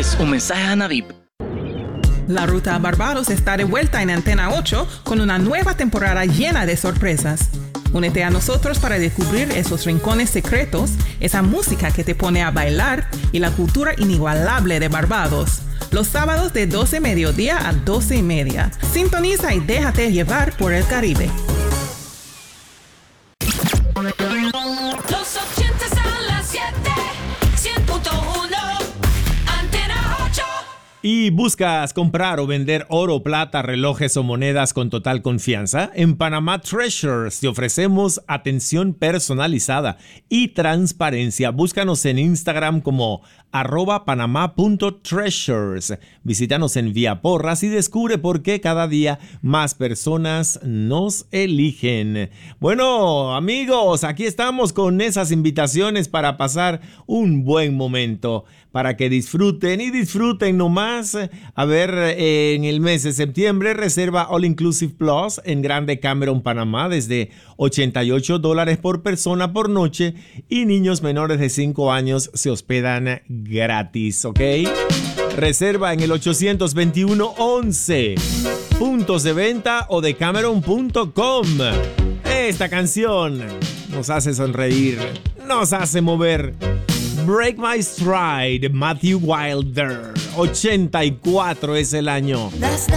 es un mensaje a Nadip. La Ruta a Barbados está de vuelta en Antena 8 con una nueva temporada llena de sorpresas. Únete a nosotros para descubrir esos rincones secretos, esa música que te pone a bailar y la cultura inigualable de Barbados. Los sábados de 12 mediodía a 12 y media. Sintoniza y déjate llevar por el Caribe. Los 80 a las 7, 100.1, Antena 8. ¿Y buscas comprar o vender oro, plata, relojes o monedas con total confianza? En Panama Treasures te ofrecemos atención personalizada y transparencia. Búscanos en Instagram como @panama.treasures. Visítanos en Vía Porras y descubre por qué cada día más personas nos eligen. Bueno, amigos, aquí estamos con esas invitaciones para pasar un buen momento, para que disfruten nomás. A ver, en el mes de septiembre reserva All Inclusive Plus en Grande Cameron, Panamá, desde $88 por persona por noche, y niños menores de 5 años se hospedan gratis, ¿ok? Reserva en el 821-11, puntos de venta o de Cameron.com. Esta canción nos hace sonreír, nos hace mover. Break My Stride, Matthew Wilder. 84 es el año.